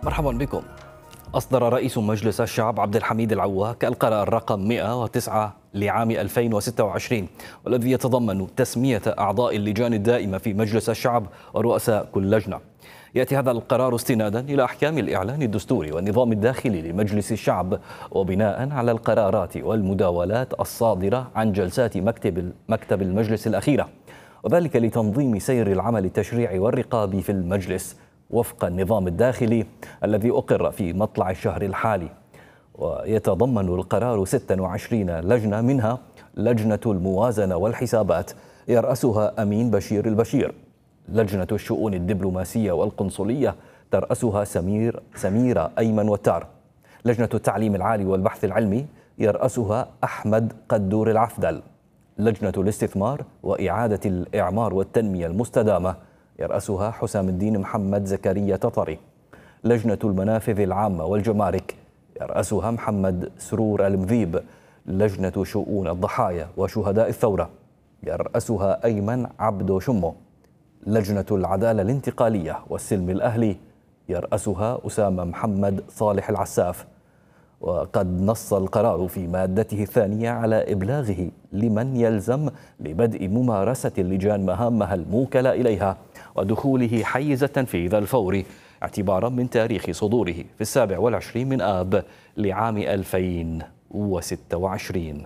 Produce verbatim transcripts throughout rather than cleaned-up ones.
مرحبا بكم. أصدر رئيس مجلس الشعب عبد الحميد العواك القرار رقم مئة وتسعة لعام ألفين وستة وعشرين، والذي يتضمن تسمية أعضاء اللجان الدائمة في مجلس الشعب ورؤساء كل لجنة. يأتي هذا القرار استنادا إلى أحكام الإعلان الدستوري والنظام الداخلي لمجلس الشعب، وبناء على القرارات والمداولات الصادرة عن جلسات مكتب مكتب المجلس الأخيرة، وذلك لتنظيم سير العمل التشريعي والرقابي في المجلس وفق النظام الداخلي الذي أقر في مطلع الشهر الحالي. ويتضمن القرار ستة وعشرين لجنة، منها لجنة الموازنة والحسابات يرأسها أمين بشير البشير، لجنة الشؤون الدبلوماسية والقنصلية ترأسها سمير سميرة أيمن وتار، لجنة التعليم العالي والبحث العلمي يرأسها أحمد قدور العفدل، لجنة الاستثمار وإعادة الإعمار والتنمية المستدامة يرأسها حسام الدين محمد زكريا تطري، لجنة المنافذ العامة والجمارك يرأسها محمد سرور المذيب، لجنة شؤون الضحايا وشهداء الثورة يرأسها أيمن عبدو شمو، لجنة العدالة الانتقالية والسلم الأهلي يرأسها أسامة محمد صالح العساف. وقد نص القرار في مادته الثانية على إبلاغه لمن يلزم لبدء ممارسة اللجان مهامها الموكلة إليها ودخوله حيز التنفيذ الفوري اعتبارا من تاريخ صدوره في السابع والعشرين من آب لعام ألفين وستة وعشرين.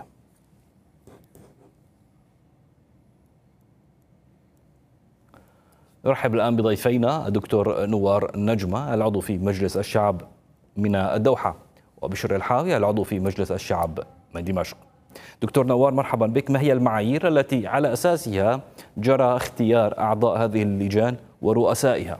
نرحب الآن بضيفينا الدكتور نوار نجمة العضو في مجلس الشعب من الدوحة، وبشر الحاوي العضو في مجلس الشعب من دمشق. دكتور نوار، مرحبا بك. ما هي المعايير التي على أساسها جرى اختيار أعضاء هذه اللجان ورؤسائها؟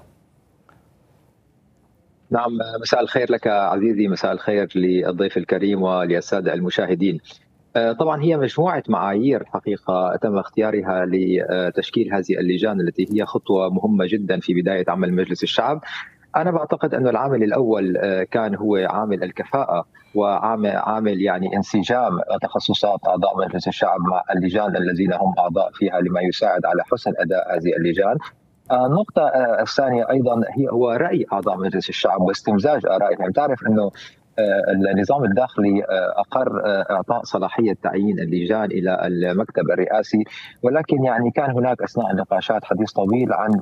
نعم، مساء الخير لك عزيزي، مساء الخير للضيف الكريم وللسادة المشاهدين. طبعا هي مجموعة معايير حقيقة تم اختيارها لتشكيل هذه اللجان التي هي خطوة مهمة جدا في بداية عمل مجلس الشعب. أنا بعتقد أن العامل الأول كان هو عامل الكفاءة وعامل عامل يعني انسجام تخصصات أعضاء مجلس الشعب مع اللجان الذين هم أعضاء فيها لما يساعد على حسن أداء هذه اللجان. النقطة الثانية أيضا هي هو رأي أعضاء مجلس الشعب واستمزاج آرائهم. تعرف أنه النظام الداخلي أقر إعطاء صلاحية تعيين اللجان إلى المكتب الرئاسي، ولكن يعني كان هناك أثناء النقاشات حديث طويل عن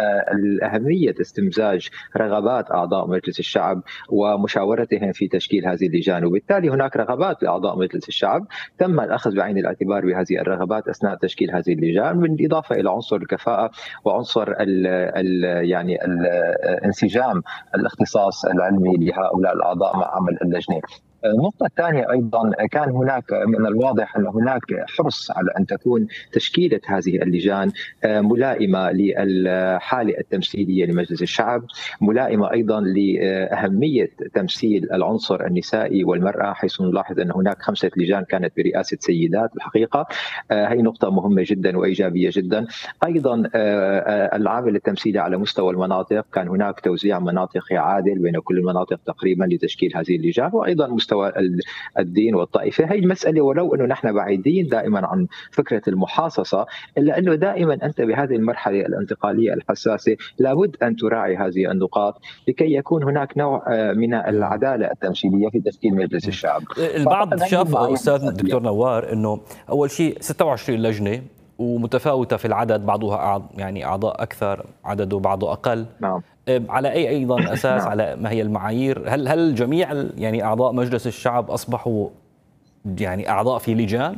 أهمية استمزاج رغبات أعضاء مجلس الشعب ومشاورتهم في تشكيل هذه اللجان، وبالتالي هناك رغبات لأعضاء مجلس الشعب تم الأخذ بعين الاعتبار بهذه الرغبات أثناء تشكيل هذه اللجان، بالإضافة إلى عنصر الكفاءة وعنصر ال ال يعني الانسجام الاختصاص العلمي لهؤلاء الأعضاء مع عمل اللجنة. النقطة الثانية أيضا كان هناك من الواضح أن هناك حرص على أن تكون تشكيلة هذه اللجان ملائمة للحالة التمثيلية لمجلس الشعب، ملائمة أيضا لأهمية تمثيل العنصر النسائي والمرأة، حيث نلاحظ أن هناك خمسة لجان كانت برئاسة سيدات. الحقيقة هي نقطة مهمة جدا وإيجابية جدا. أيضا العامل التمثيلي على مستوى المناطق، كان هناك توزيع مناطقي عادل بين كل المناطق تقريبا لتشكيل هذه اللجان، وأيضا مستوى الدين والطائفة. هي المسألة ولو أنه نحن بعيدين دائما عن فكرة المحاصصة، إلا أنه دائما أنت بهذه المرحلة الانتقالية الحساسة لابد أن تراعي هذه النقاط لكي يكون هناك نوع من العدالة التمثيلية في تشكيل مجلس الشعب. البعض شاف أستاذ دكتور نوار أنه أول شيء ستة وعشرين لجنة ومتفاوتة في العدد، بعضها يعني أعضاء أكثر عدد وبعضه أقل. نعم. على أي أيضا أساس؟ على ما هي المعايير؟ هل هل جميع يعني أعضاء مجلس الشعب أصبحوا يعني أعضاء في لجان؟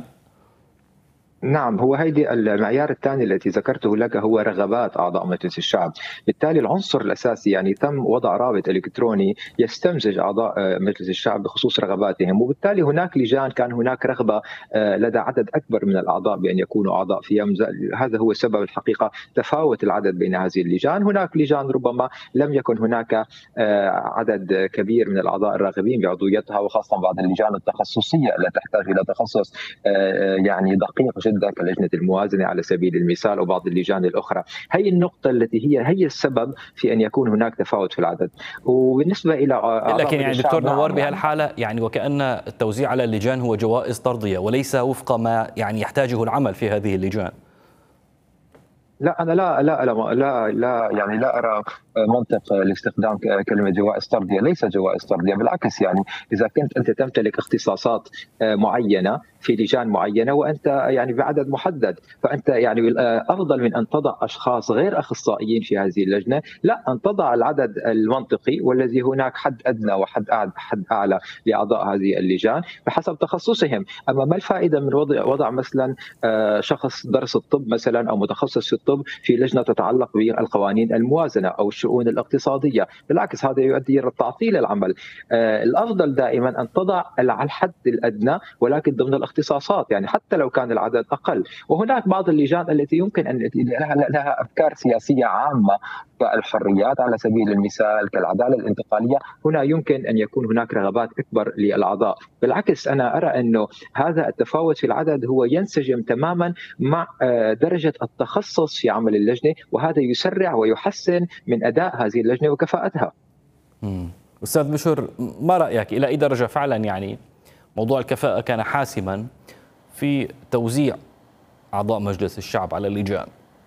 نعم، هو هيدي المعيار الثاني التي ذكرته لك هو رغبات أعضاء مجلس الشعب. بالتالي العنصر الأساسي يعني تم وضع رابط إلكتروني يستمزج أعضاء مجلس الشعب بخصوص رغباتهم، وبالتالي هناك لجان كان هناك رغبة لدى عدد أكبر من الأعضاء بأن يكونوا أعضاء فيها. هذا هو سبب الحقيقة تفاوت العدد بين هذه اللجان. هناك لجان ربما لم يكن هناك عدد كبير من الأعضاء الراغبين بعضويتها، وخاصة بعض اللجان التخصصية التي تحتاج إلى تخصص يعني دقيق جدا كلجنة الموازنة على سبيل المثال وبعض اللجان الأخرى. هي النقطة التي هي هي السبب في أن يكون هناك تفاوت في العدد. وبالنسبة إلى لكن يعني دكتور نوار بهالحالة يعني وكأن التوزيع على اللجان هو جوائز طردية وليس وفق ما يعني يحتاجه العمل في هذه اللجان. لا أنا لا لا لا لا, لا يعني لا أرى منطق لاستخدام كلمة جوائز طردية. ليس جوائز طردية، بالعكس. يعني إذا كنت أنت تمتلك اختصاصات معينة في لجان معينة وأنت يعني بعدد محدد، فأنت يعني أفضل من أن تضع أشخاص غير أخصائيين في هذه اللجنة، لا، أن تضع العدد المنطقي والذي هناك حد أدنى وحد حد أعلى لأعضاء هذه اللجان بحسب تخصصهم. أما ما الفائدة من وضع وضع مثلا شخص درس الطب مثلا أو متخصص في الطب في لجنة تتعلق بالقوانين الموازنة أو الشؤون الاقتصادية؟ بالعكس، هذا يؤدي إلى تعطيل العمل. الأفضل دائما أن تضع الحد الأدنى ولكن ضمن الاختصاصات، يعني حتى لو كان العدد أقل. وهناك بعض اللجان التي يمكن أن لها أفكار سياسية عامة كالحريات على سبيل المثال، كالعدالة الانتقالية، هنا يمكن أن يكون هناك رغبات أكبر للأعضاء. بالعكس، أنا أرى أنه هذا التفاوت في العدد هو ينسجم تماما مع درجة التخصص في عمل اللجنة، وهذا يسرع ويحسن من أداء هذه اللجنة وكفاءتها. مم. أستاذ بشر، ما رأيك إلى أي درجة فعلا يعني موضوع الكفاءة كان حاسما في توزيع أعضاء مجلس الشعب على اللجان؟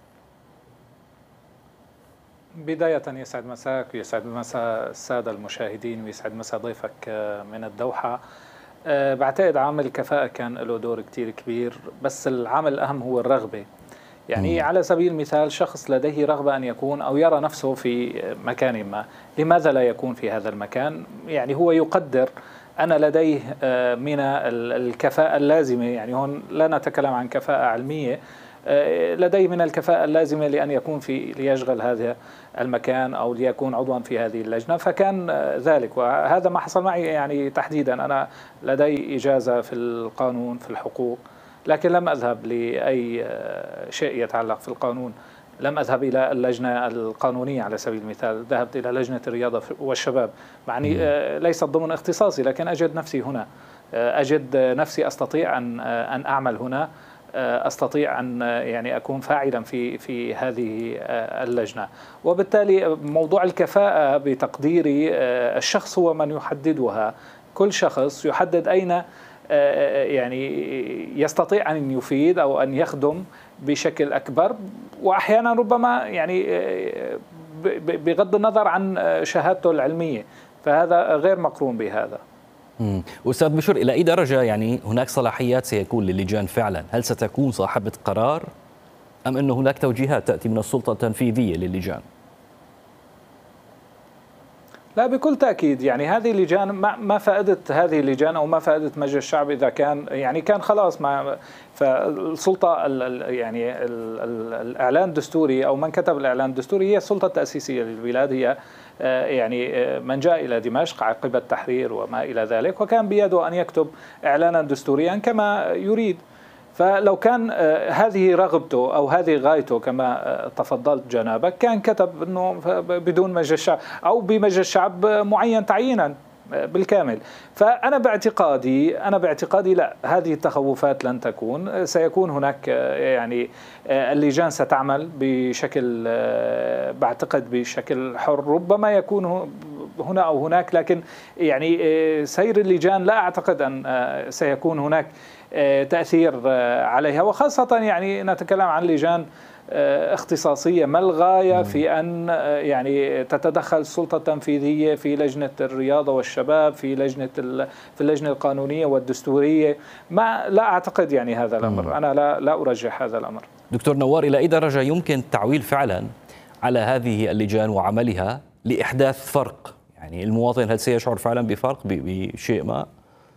بداية يسعد مساك ويسعد مساء السادة المشاهدين ويسعد مساء ضيفك من الدوحة. بعتقد عامل الكفاءة كان له دور كتير كبير، بس العامل الأهم هو الرغبة. يعني على سبيل المثال شخص لديه رغبة أن يكون أو يرى نفسه في مكان ما، لماذا لا يكون في هذا المكان؟ يعني هو يقدر أنا لديه من الكفاءة اللازمة، يعني هون لا نتكلم عن كفاءة علمية، لديه من الكفاءة اللازمة لأن يكون في ليشغل هذا المكان أو ليكون عضوا في هذه اللجنة، فكان ذلك. وهذا ما حصل معي يعني تحديدا. أنا لدي إجازة في القانون في الحقوق، لكن لم أذهب لأي شيء يتعلق في القانون. لم أذهب إلى اللجنة القانونية على سبيل المثال، ذهبت إلى لجنة الرياضة والشباب، معني ليست ضمن اختصاصي، لكن أجد نفسي هنا، أجد نفسي أستطيع أن أن أعمل هنا، أستطيع أن يعني أكون فاعلا في في هذه اللجنة. وبالتالي موضوع الكفاءة بتقديري الشخص هو من يحددها. كل شخص يحدد أين يعني يستطيع أن يفيد أو أن يخدم بشكل أكبر، وأحيانا ربما يعني بغض النظر عن شهادته العلمية، فهذا غير مقرون بهذا. مم. أستاذ بشر، إلى أي درجة يعني هناك صلاحيات سيكون للجان فعلا؟ هل ستكون صاحبة قرار أم أن هناك توجيهات تأتي من السلطة التنفيذية للجان؟ لا، بكل تأكيد. يعني هذه اللجان، ما فائدة هذه اللجان أو ما فائدة مجلس الشعب إذا كان يعني كان خلاص مع فالسلطة يعني الإعلان الدستوري أو من كتب الإعلان الدستوري هي السلطة التأسيسية للبلاد، هي يعني من جاء إلى دمشق عقب التحرير وما إلى ذلك، وكان بيده أن يكتب إعلانا دستوريا كما يريد. فلو كان هذه رغبته أو هذه غايته كما تفضلت جنابك، كان كتب أنه بدون مجلس الشعب أو بمجلس الشعب معين تعيينا بالكامل. فأنا باعتقادي أنا باعتقادي لا، هذه التخوفات لن تكون. سيكون هناك يعني اللجان ستعمل بشكل بعتقد بشكل حر، ربما يكون هنا أو هناك، لكن يعني سير اللجان لا أعتقد أن سيكون هناك تأثير عليها، وخاصة يعني نتكلم عن لجان اختصاصية. ما الغاية في أن يعني تتدخل السلطة التنفيذية في لجنة الرياضة والشباب، في لجنة في اللجنة القانونية والدستورية؟ ما لا أعتقد يعني هذا الأمر. أنا لا لا أرجح هذا الأمر. دكتور نوار، إلى أي درجة يمكن التعويل فعلا على هذه اللجان وعملها لإحداث فرق؟ يعني المواطن هل سيشعر فعلا بفرق بشيء ما؟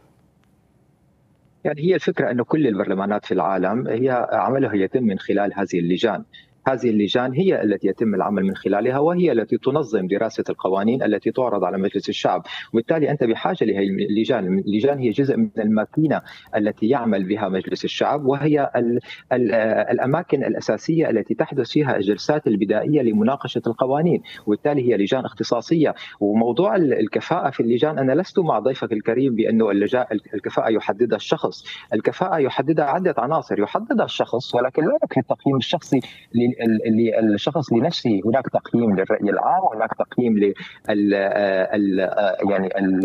يعني هي الفكرة أن كل البرلمانات في العالم هي عملها يتم من خلال هذه اللجان. هذه اللجان هي التي يتم العمل من خلالها، وهي التي تنظم دراسة القوانين التي تعرض على مجلس الشعب. وبالتالي أنت بحاجة لهذه اللجان. اللجان هي جزء من الماكينة التي يعمل بها مجلس الشعب، وهي ال ال الأماكن الأساسية التي تحدث فيها الجلسات البدائية لمناقشة القوانين، وبالتالي هي لجان اختصاصية. وموضوع الكفاءة في اللجان، أنا لست مع ضيفك الكريم بأنه الكفاءة يحددها الشخص. الكفاءة يحددها عدة عناصر، يحددها الشخص، ولكن لا يكفي التقييم الشخصي للشخص لنفسه. هناك تقييم للرأي العام، وهناك تقييم لل يعني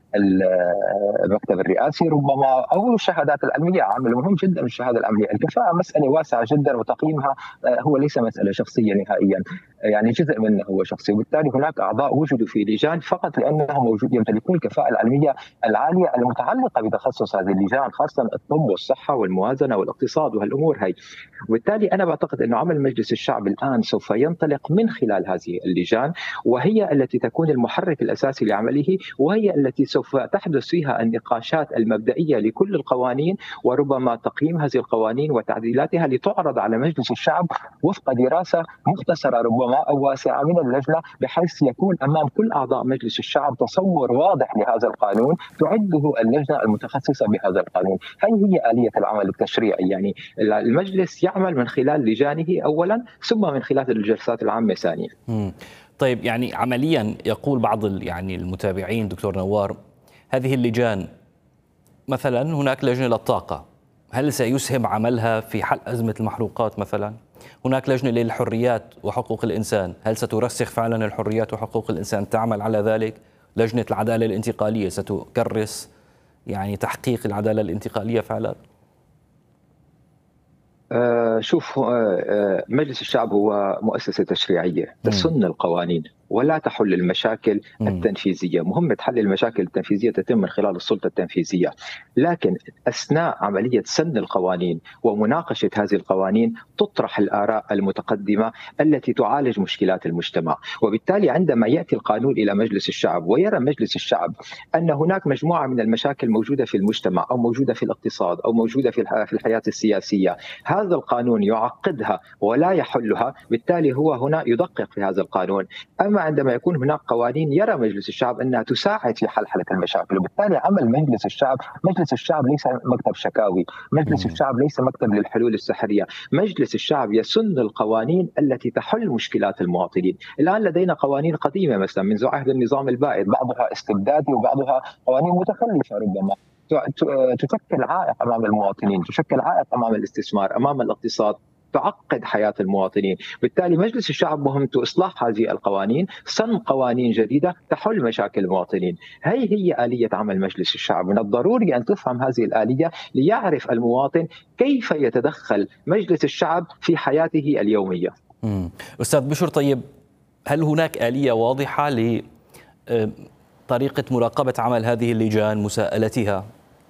المكتب الرئاسي ربما، او الشهادات العلميه. عامل مهم جدا الشهاده العلميه. الكفاءه مساله واسعه جدا، وتقييمها هو ليس مساله شخصيه نهائيا، يعني جزء منه هو شخصي، وبالتالي هناك اعضاء وجدوا في لجان فقط لانهم موجود يمتلكون الكفاءه العلميه العاليه المتعلقه بتخصص هذه اللجان، خاصه الطب والصحه والموازنه والاقتصاد وهالامور هي. وبالتالي انا بعتقد انه عمل مجلس الشعب الان سوف ينطلق من خلال هذه اللجان، وهي التي تكون المحرك الاساسي لعمله، وهي التي سوف تحدث فيها النقاشات المبدئيه لكل القوانين، وربما تقييم هذه القوانين وتعديلاتها لتعرض على مجلس الشعب وفق دراسه مختصره ربما او واسعه من اللجنه، بحيث يكون امام كل اعضاء مجلس الشعب تصور واضح لهذا القانون تعده اللجنه المتخصصه بهذا القانون. هي هي اليه العمل التشريعي، يعني المجلس يعمل من خلال لجانه اولا، ثم من خلال الجلسات العامه ثانيا. طيب، يعني عمليا يقول بعض يعني المتابعين دكتور نوار، هذه اللجان مثلا هناك لجنه للطاقه، هل سيسهم عملها في حل ازمه المحروقات مثلا؟ هناك لجنه للحريات وحقوق الانسان، هل سترسخ فعلا الحريات وحقوق الانسان تعمل على ذلك؟ لجنه العداله الانتقاليه ستكرس يعني تحقيق العداله الانتقاليه فعلا؟ آه شوف، آه مجلس الشعب هو مؤسسة تشريعية تسن القوانين ولا تحل المشاكل م. التنفيذية. مهمة حل المشاكل التنفيذية تتم من خلال السلطة التنفيذية، لكن أثناء عملية سن القوانين ومناقشة هذه القوانين تطرح الآراء المتقدمة التي تعالج مشكلات المجتمع. وبالتالي عندما يأتي القانون إلى مجلس الشعب ويرى مجلس الشعب أن هناك مجموعة من المشاكل موجودة في المجتمع أو موجودة في الاقتصاد أو موجودة في الحياة السياسية، هذا القانون يعقدها ولا يحلها، بالتالي هو هنا يدقق في هذا القانون. أما عندما يكون هناك قوانين يرى مجلس الشعب أنها تساعد في حل المشاكل، وبالتالي عمل مجلس الشعب، مجلس الشعب ليس مكتب شكاوي، مجلس الشعب ليس مكتب للحلول السحرية، مجلس الشعب يسن القوانين التي تحل مشكلات المواطنين. الآن لدينا قوانين قديمة مثلا منذ عهد النظام البائد، بعضها استبدادي وبعضها قوانين متخلفة ربما تشكل عائق أمام المواطنين، تشكل عائق أمام الاستثمار، أمام الاقتصاد، تعقد حياة المواطنين. بالتالي مجلس الشعب مهمته إصلاح هذه القوانين، سن قوانين جديدة تحل مشاكل المواطنين. هي هي آلية عمل مجلس الشعب. من الضروري أن تفهم هذه الآلية ليعرف المواطن كيف يتدخل مجلس الشعب في حياته اليومية. مم. أستاذ بشر، طيب هل هناك آلية واضحة لطريقة مراقبة عمل هذه اللجان، مساءلتها؟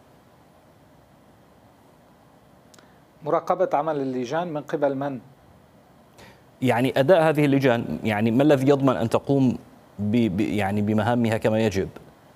مراقبة عمل اللجان من قبل من؟ يعني أداء هذه اللجان، يعني ما الذي يضمن أن تقوم ب يعني بمهامها كما يجب؟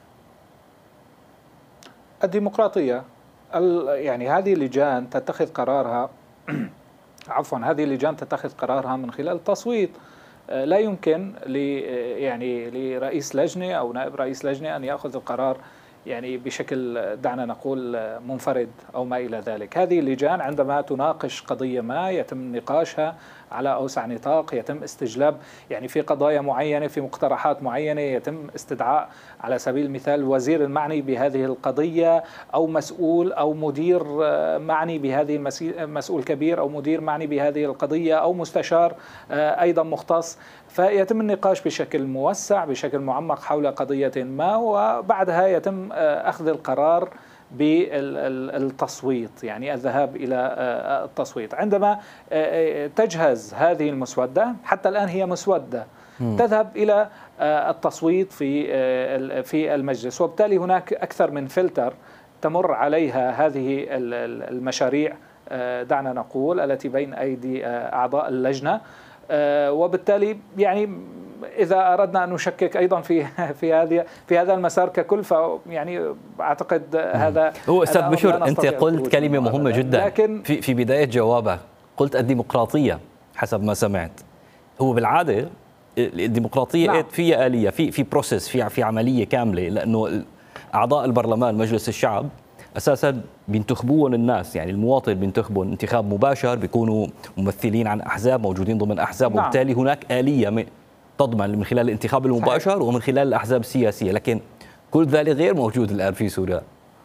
الديمقراطية. يعني هذه اللجان تتخذ قرارها عفوا هذه اللجان تتخذ قرارها من خلال التصويت. لا يمكن ل يعني لرئيس لجنة أو نائب رئيس لجنة أن يأخذ القرار يعني بشكل دعنا نقول منفرد أو ما إلى ذلك. هذه اللجان عندما تناقش قضية ما يتم نقاشها على أوسع نطاق، يتم استجلاب يعني في قضايا معينة، في مقترحات معينة، يتم استدعاء على سبيل المثال الوزير المعني بهذه القضية أو مسؤول أو مدير معني بهذه مسؤول كبير أو مدير معني بهذه القضية أو مستشار أيضا مختص، فيتم النقاش بشكل موسع بشكل معمق حول قضية ما، وبعدها يتم أخذ القرار بالتصويت، يعني الذهاب إلى التصويت. عندما تجهز هذه المسودة، حتى الآن هي مسودة، تذهب إلى التصويت في في المجلس، وبالتالي هناك أكثر من فلتر تمر عليها هذه المشاريع دعنا نقول التي بين أيدي أعضاء اللجنة. وبالتالي يعني إذا أردنا أن نشكك أيضا في في هذه في هذا المسار ككل، فيعني أعتقد هذا هو أستاذ بشر، أنت قلت كلمة مهمة جدا لكن في في بداية جوابك، قلت الديمقراطية حسب ما سمعت. هو بالعادة الديمقراطية نعم. فيها آلية، في في بروسيس، في في عملية كاملة، لأنه أعضاء البرلمان مجلس الشعب أساسا بينتخبون الناس، يعني المواطن بينتخبون انتخاب مباشر، بيكونوا ممثلين عن أحزاب، موجودين ضمن أحزاب، نعم. وبالتالي هناك آلية تضمن من خلال الانتخاب المباشر صحيح. ومن خلال الأحزاب السياسية، لكن كل ذلك غير موجود الآن في سوريا.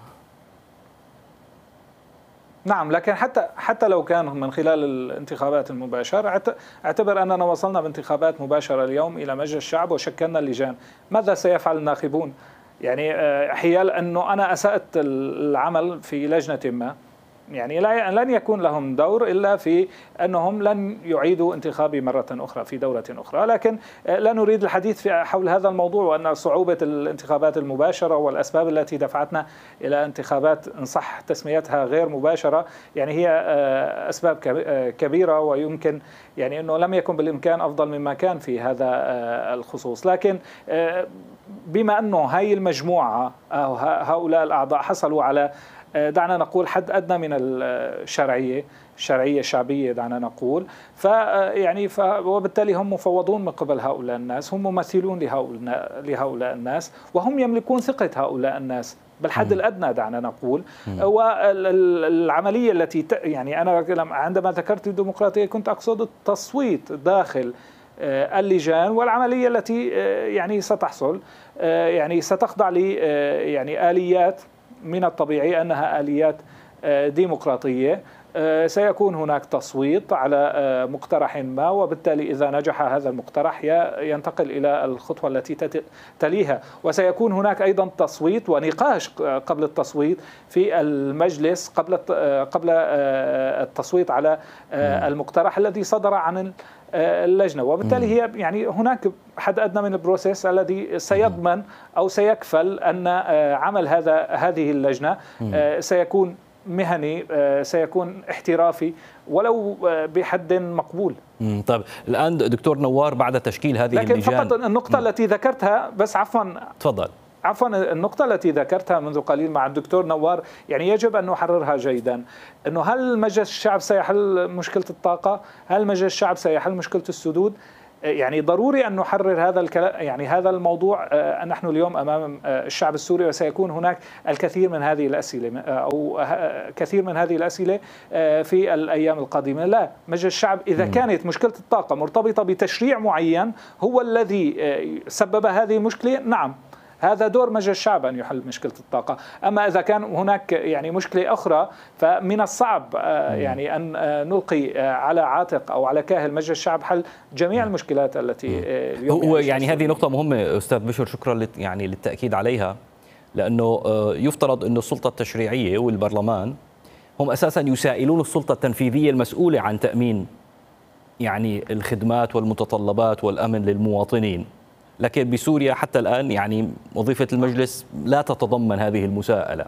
نعم، لكن حتى حتى لو كان من خلال الانتخابات المباشرة، اعتبر أننا وصلنا بانتخابات مباشرة اليوم إلى مجلس الشعب وشكلنا اللجان، ماذا سيفعل الناخبون؟ يعني حيال أنه أنا أسأت العمل في لجنة ما، يعني لن يكون لهم دور إلا في أنهم لن يعيدوا انتخابي مرة أخرى في دورة أخرى. لكن لا نريد الحديث حول هذا الموضوع، وأن صعوبة الانتخابات المباشرة والأسباب التي دفعتنا إلى انتخابات إن صح تسميتها غير مباشرة، يعني هي أسباب كبيرة، ويمكن يعني أنه لم يكن بالإمكان أفضل مما كان في هذا الخصوص. لكن بما أنه هاي المجموعة أو هؤلاء الأعضاء حصلوا على دعنا نقول حد أدنى من الشرعية، الشرعية الشعبية دعنا نقول، فيعني ف وبالتالي هم مفوضون من قبل هؤلاء الناس، هم ممثلون لهؤلاء لهؤلاء الناس، وهم يملكون ثقة هؤلاء الناس بالحد الأدنى دعنا نقول. والعملية التي يعني أنا عندما ذكرت الديمقراطية كنت أقصد التصويت داخل اللجان، والعملية التي يعني ستحصل يعني ستخضع ل يعني آليات من الطبيعي أنها آليات ديمقراطية. سيكون هناك تصويت على مقترح ما، وبالتالي إذا نجح هذا المقترح ينتقل إلى الخطوة التي تليها، وسيكون هناك أيضا تصويت ونقاش قبل التصويت في المجلس قبل قبل التصويت على المقترح الذي صدر عن اللجنة. وبالتالي هي يعني هناك حد أدنى من البروسيس الذي سيضمن أو سيكفل أن عمل هذا هذه اللجنة سيكون مهني، سيكون احترافي ولو بحد مقبول. طيب الآن دكتور نوار، بعد تشكيل هذه لكن اللجان، فقط النقطة التي ذكرتها بس عفوا تفضل عفوا النقطة التي ذكرتها منذ قليل مع الدكتور نوار يعني يجب أن نحررها جيدا، أنه هل مجلس الشعب سيحل مشكلة الطاقة؟ هل مجلس الشعب سيحل مشكلة السدود؟ يعني ضروري أن نحرر هذا الكلام، يعني هذا الموضوع. نحن اليوم أمام الشعب السوري، وسيكون هناك الكثير من هذه الأسئلة أو كثير من هذه الأسئلة في الأيام القادمة. لا، مجلس الشعب إذا كانت مشكلة الطاقة مرتبطة بتشريع معين هو الذي سبب هذه المشكلة، نعم هذا دور مجلس الشعب أن يحل مشكلة الطاقة. أما إذا كان هناك يعني مشكلة أخرى فمن الصعب يعني أن نلقي على عاتق أو على كاهل مجلس الشعب حل جميع المشكلات التي اليوم هو يعني هذه نقطة مهمة أستاذ بشر، شكرا يعني للتأكيد عليها، لأنه يفترض أن السلطة التشريعية والبرلمان هم أساسا يسائلون السلطة التنفيذية المسؤولة عن تأمين يعني الخدمات والمتطلبات والأمن للمواطنين، لكن بسوريا حتى الآن يعني وظيفة المجلس لا تتضمن هذه المساءلة.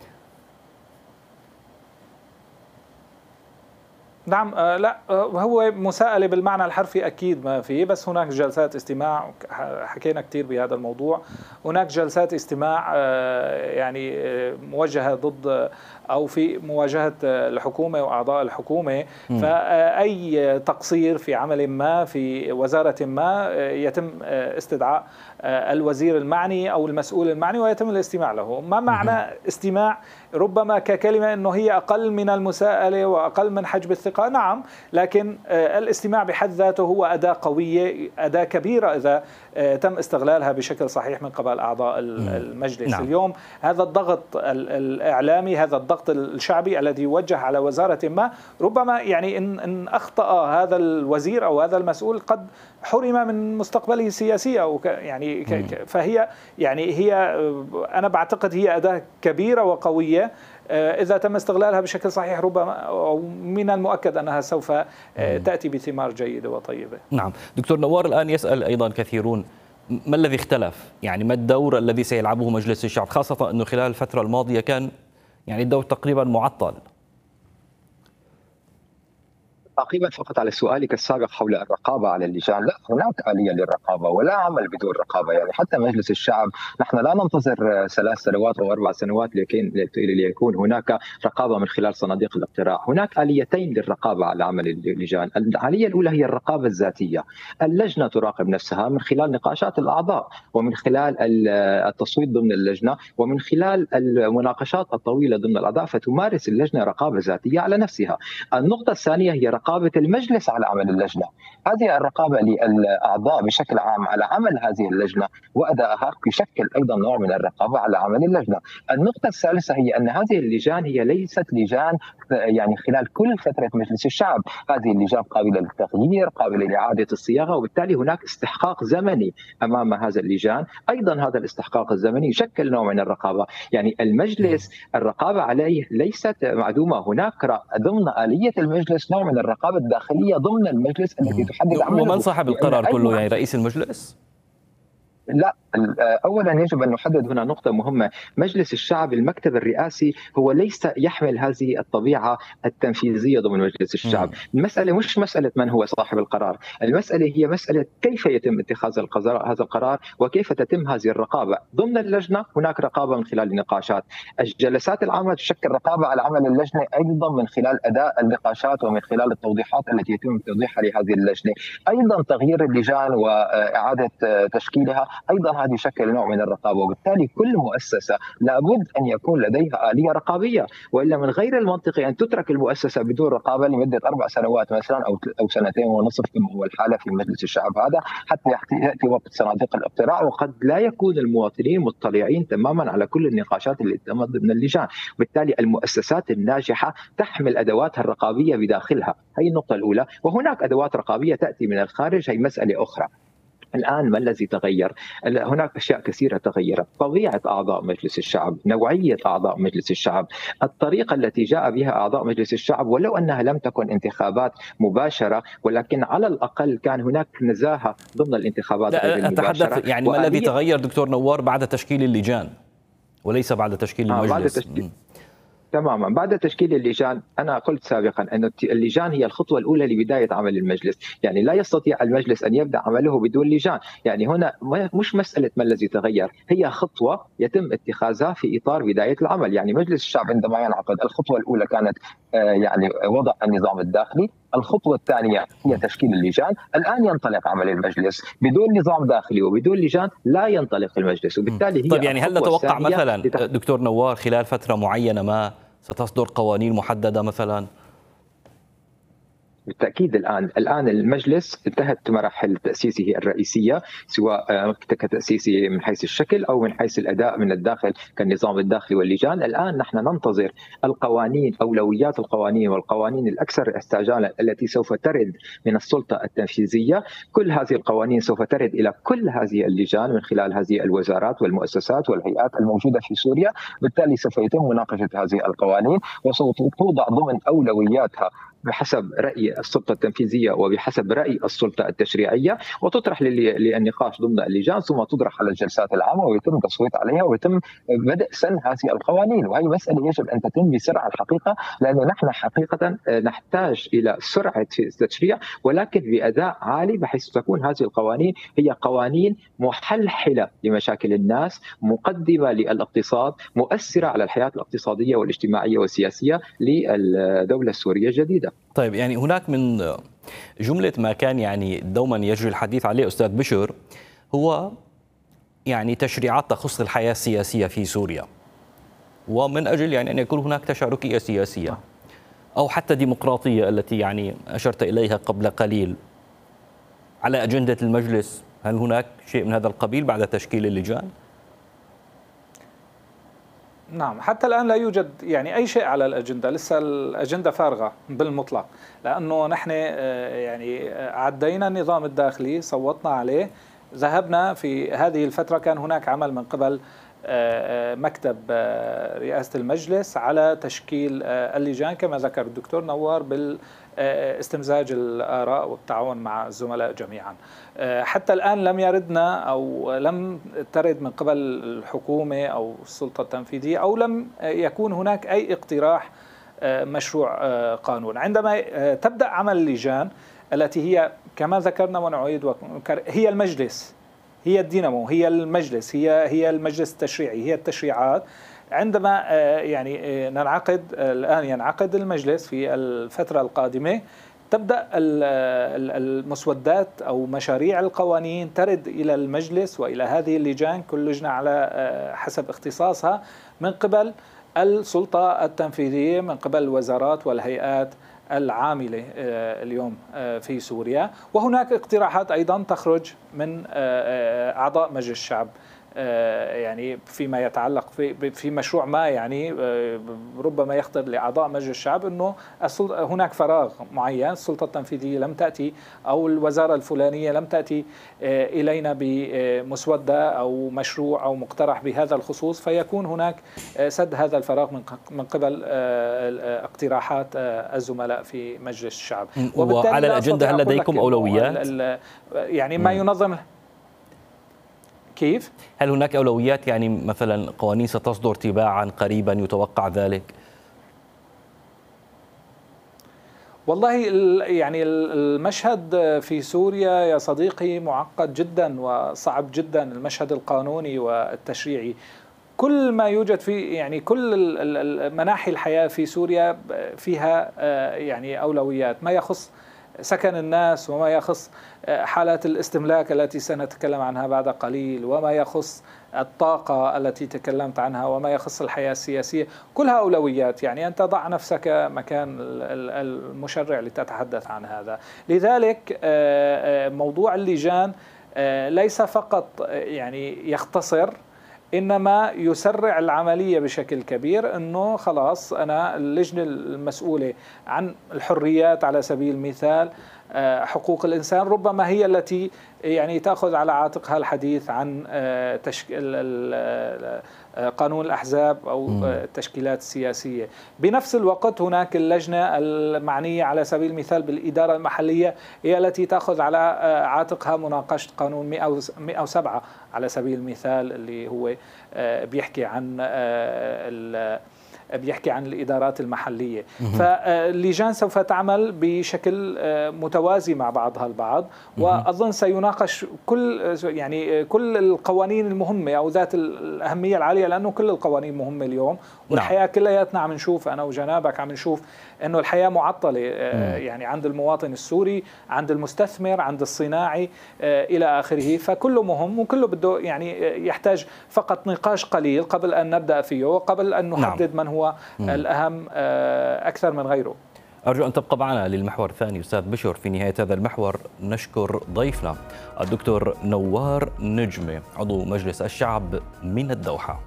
نعم، لا هو مساءلة بالمعنى الحرفي أكيد ما فيه، بس هناك جلسات استماع، حكينا كتير بهذا الموضوع. هناك جلسات استماع يعني موجهة ضد أو في مواجهة الحكومة وأعضاء الحكومة، فأي تقصير في عمل ما في وزارة ما يتم استدعاء الوزير المعني أو المسؤول المعني ويتم الاستماع له. ما معنى استماع؟ ربما ككلمة أنه هي أقل من المساءلة وأقل من حجب الثقة، نعم، لكن الاستماع بحد ذاته هو أداة قوية، أداة كبيرة إذا تم استغلالها بشكل صحيح من قبل أعضاء المجلس. نعم. اليوم هذا الضغط الإعلامي، هذا الضغط الشعبي الذي يوجه على وزارة ما، ربما يعني إن, إن أخطأ هذا الوزير أو هذا المسؤول قد حرم من مستقبله السياسي أو يعني فهي يعني هي أنا بعتقد هي أداة كبيرة وقوية إذا تم استغلالها بشكل صحيح، ربما أو من المؤكد أنها سوف تأتي بثمار جيدة وطيبة. نعم دكتور نوار، الآن يسأل أيضا كثيرون ما الذي اختلف؟ يعني ما الدور الذي سيلعبه مجلس الشعب، خاصة أنه خلال الفترة الماضية كان يعني الدور تقريبا معطل. تعقيبا فقط على سؤالك السابق حول الرقابه على اللجان، لا هناك اليه للرقابه ولا عمل بدون رقابه. يعني حتى مجلس الشعب نحن لا ننتظر ثلاث سنوات او اربع سنوات ليكون هناك رقابه من خلال صناديق الاقتراع. هناك اليتين للرقابه على عمل اللجان، الاليه الاولى هي الرقابه الذاتيه. اللجنه تراقب نفسها من خلال نقاشات الاعضاء ومن خلال التصويت ضمن اللجنه ومن خلال المناقشات الطويله ضمن الاعضاء، فتمارس اللجنه رقابه ذاتيه على نفسها. النقطه الثانيه هي رقابة رقابة المجلس على عمل اللجنة. هذه الرقابة للأعضاء بشكل عام على عمل هذه اللجنة وأدائها يشكل أيضا نوع من الرقابة على عمل اللجنة. النقطة الثالثة هي أن هذه اللجان هي ليست لجان يعني خلال كل فترة مجلس الشعب، هذه اللجان قابلة للتغيير، قابلة لإعادة الصياغة، وبالتالي هناك استحقاق زمني أمام هذا اللجان. أيضا هذا الاستحقاق الزمني يشكل نوع من الرقابة. يعني المجلس الرقابة عليه ليست معدومة، هناك ضمن آلية المجلس نوع من الرقابة الداخلية ضمن المجلس التي تحدد عمله. ومن صاحب القرار كله؟ يعني رئيس المجلس؟ لا، اولا يجب ان نحدد هنا نقطه مهمه. مجلس الشعب المكتب الرئاسي هو ليس يحمل هذه الطبيعه التنفيذيه ضمن مجلس الشعب. المساله مش مساله من هو صاحب القرار، المساله هي مساله كيف يتم اتخاذ هذا القرار وكيف تتم هذه الرقابه. ضمن اللجنه هناك رقابه من خلال النقاشات، الجلسات العامه تشكل رقابه على عمل اللجنه ايضا من خلال اداء النقاشات ومن خلال التوضيحات التي يتم توضيحها لهذه اللجنه. ايضا تغيير اللجان واعاده تشكيلها ايضا هذا يشكل نوع من الرقابه، وبالتالي كل مؤسسه لابد ان يكون لديها اليه رقابيه، والا من غير المنطقي ان تترك المؤسسه بدون رقابه لمده اربع سنوات مثلا او او سنتين ونصف كما هو الحاله في مجلس الشعب هذا، حتى ياتي وقت صناديق الاقتراع وقد لا يكون المواطنين مطلعين تماما على كل النقاشات اللي تمت ضمن اللجان. بالتالي المؤسسات الناجحه تحمل ادواتها الرقابيه بداخلها، هي النقطه الاولى. وهناك ادوات رقابيه تاتي من الخارج، هي مساله اخرى. الآن ما الذي تغير؟ هناك أشياء كثيرة تغيرت، طبيعة أعضاء مجلس الشعب، نوعية أعضاء مجلس الشعب، الطريقة التي جاء بها أعضاء مجلس الشعب، ولو أنها لم تكن انتخابات مباشرة ولكن على الأقل كان هناك نزاهة ضمن الانتخابات غير المباشرة. أتحدث يعني ما الذي تغير دكتور نوار بعد تشكيل اللجان وليس بعد تشكيل المجلس؟ آه بعد تشكيل تماما بعد تشكيل اللجان. أنا قلت سابقا أن اللجان هي الخطوة الأولى لبداية عمل المجلس، يعني لا يستطيع المجلس أن يبدأ عمله بدون لجان. يعني هنا مش مسألة ما الذي تغير، هي خطوة يتم اتخاذها في إطار بداية العمل. يعني مجلس الشعب عندما ينعقد الخطوة الأولى كانت يعني وضع النظام الداخلي، الخطوة الثانية هي تشكيل اللجان، الآن ينطلق عمل المجلس بدون نظام داخلي وبدون لجان لا ينطلق المجلس، وبالتالي هي طيب يعني هل نتوقع مثلا دكتور نوار خلال فترة معينة ما ستصدر قوانين محددة مثلا؟ بالتأكيد الآن الآن المجلس انتهت مراحل تأسيسه الرئيسية، سواء كتأسيسه من حيث الشكل أو من حيث الأداء من الداخل كالنظام الداخلي واللجان. الآن نحن ننتظر القوانين، أولويات القوانين والقوانين الأكثر استعجالا التي سوف ترد من السلطة التنفيذية. كل هذه القوانين سوف ترد إلى كل هذه اللجان من خلال هذه الوزارات والمؤسسات والهيئات الموجودة في سوريا، بالتالي سوف يتم مناقشة هذه القوانين وسوف توضع ضمن أولوياتها بحسب رأي السلطة التنفيذية وبحسب رأي السلطة التشريعية، وتطرح للنقاش ضمن اللجان ثم تطرح على الجلسات العامة ويتم التصويت عليها ويتم بدء سن هذه القوانين. وهي مسألة يجب أن تتم بسرعة الحقيقة، لأنه نحن حقيقة نحتاج إلى سرعة في التشريع ولكن بأداء عالي، بحيث تكون هذه القوانين هي قوانين محلحلة لمشاكل الناس، مقدمة للاقتصاد، مؤثرة على الحياة الاقتصادية والاجتماعية والسياسية للدولة السورية الجديدة. طيب يعني هناك من جملة ما كان يعني دوما يجري الحديث عليه أستاذ بشر هو يعني تشريعات تخص الحياة السياسية في سوريا، ومن أجل يعني أن يكون هناك تشاركية سياسية أو حتى ديمقراطية التي يعني أشرت إليها قبل قليل على أجندة المجلس. هل هناك شيء من هذا القبيل بعد تشكيل اللجان؟ نعم، حتى الآن لا يوجد يعني أي شيء على الأجندة، لسه الأجندة فارغة بالمطلق، لأنه نحن يعني عدينا النظام الداخلي، صوتنا عليه، ذهبنا في هذه الفترة كان هناك عمل من قبل مكتب رئاسة المجلس على تشكيل اللجان كما ذكر الدكتور نوار بالاستمزاج الآراء والتعاون مع الزملاء جميعا. حتى الآن لم يردنا أو لم ترد من قبل الحكومة أو السلطة التنفيذية أو لم يكون هناك أي اقتراح مشروع قانون. عندما تبدأ عمل اللجان التي هي كما ذكرنا ونعيد ونكرر هي المجلس، هي الدينامو، هي المجلس، هي هي المجلس التشريعي، هي التشريعات. عندما يعني ننعقد الآن ينعقد المجلس في الفترة القادمة، تبدأ المسودات أو مشاريع القوانين ترد إلى المجلس وإلى هذه اللجان، كل لجنة على حسب اختصاصها، من قبل السلطة التنفيذية، من قبل الوزارات والهيئات العاملة اليوم في سوريا. وهناك اقتراحات أيضا تخرج من أعضاء مجلس الشعب يعني فيما يتعلق في في مشروع ما، يعني ربما يخطر لأعضاء مجلس الشعب أنه هناك فراغ معين، السلطة التنفيذية لم تأتي أو الوزارة الفلانية لم تأتي إلينا بمسودة أو مشروع أو مقترح بهذا الخصوص، فيكون هناك سد هذا الفراغ من قبل اقتراحات الزملاء في مجلس الشعب. وعلى الأجندة هل لديكم أولويات؟ يعني ما ينظم كيف؟ هل هناك أولويات، يعني مثلا قوانين ستصدر تباعا قريبا يتوقع ذلك؟ والله يعني المشهد في سوريا يا صديقي معقد جدا وصعب جدا، المشهد القانوني والتشريعي. كل ما يوجد في يعني كل مناحي الحياة في سوريا فيها يعني أولويات، ما يخص سكن الناس وما يخص حالات الاستملاك التي سنتكلم عنها بعد قليل، وما يخص الطاقة التي تكلمت عنها، وما يخص الحياة السياسية، كلها أولويات. يعني أنت ضع نفسك مكان المشرع لتتحدث عن هذا. لذلك موضوع اللجان ليس فقط يعني يختصر، إنما يسرع العملية بشكل كبير. أنه خلاص أنا اللجنة المسؤولة عن الحريات على سبيل المثال، حقوق الإنسان، ربما هي التي يعني تأخذ على عاتقها الحديث عن تشكيل قانون الأحزاب أو التشكيلات السياسية. بنفس الوقت هناك اللجنة المعنية على سبيل المثال بالإدارة المحلية، هي التي تأخذ على عاتقها مناقشة قانون مئة وسبعة على سبيل المثال، اللي هو بيحكي عن بيحكي عن الإدارات المحلية. فاللجان سوف تعمل بشكل متوازي مع بعضها البعض، وأظن سيناقش كل يعني كل القوانين المهمة أو ذات الأهمية العالية، لأنه كل القوانين مهمة اليوم، والحياة كلياتنا عم نشوف، أنا وجنابك عم نشوف أنه الحياة معطلة يعني عند المواطن السوري، عند المستثمر، عند الصناعي إلى آخره. فكله مهم وكله بده يعني يحتاج فقط نقاش قليل قبل أن نبدأ فيه وقبل أن نحدد من هو الأهم أكثر من غيره. أرجو أن تبقى معنا للمحور الثاني أستاذ بشر. في نهاية هذا المحور نشكر ضيفنا الدكتور نوار نجمة، عضو مجلس الشعب من الدوحة.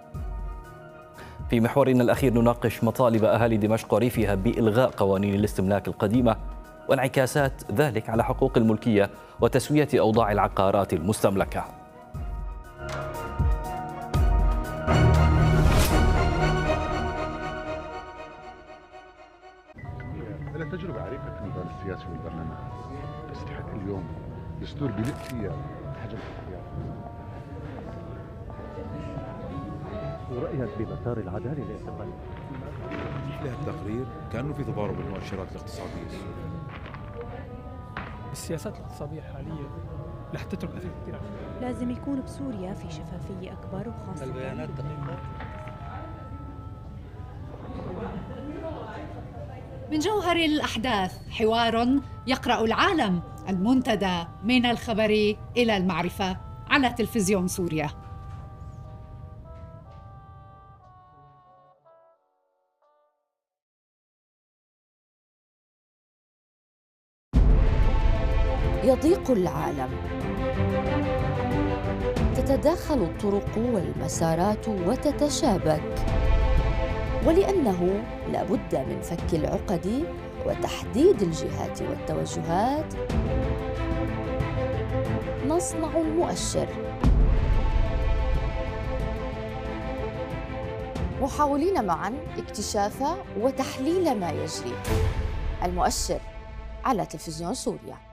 في محورنا الأخير نناقش مطالب أهالي دمشق وريفها بإلغاء قوانين الاستملاك القديمة وانعكاسات ذلك على حقوق الملكية وتسوية أوضاع العقارات المستملكة. لها تجربة عريقة في الميدان السياسي والبرلمان، تستحق اليوم دستور بيلق فيها حجم الحياة. ورأيك بمسار العدالة الاعتقالي؟ لها التقرير كأنه في تضارب بالمؤشرات الاقتصادية السورية. السياسات الاقتصادية الحالية رح تترك أثر كثير. لازم يكون بسوريا في شفافية أكبر، وخاصة البيانات دقيقة. من جوهر الأحداث حوار يقرأ العالم، المنتدى من الخبر إلى المعرفة على تلفزيون سوريا. يضيق العالم، تتداخل الطرق والمسارات وتتشابك، ولأنه لا بد من فك العقد وتحديد الجهات والتوجهات، نصنع المؤشر، محاولين معا اكتشاف وتحليل ما يجري. المؤشر على تلفزيون سوريا.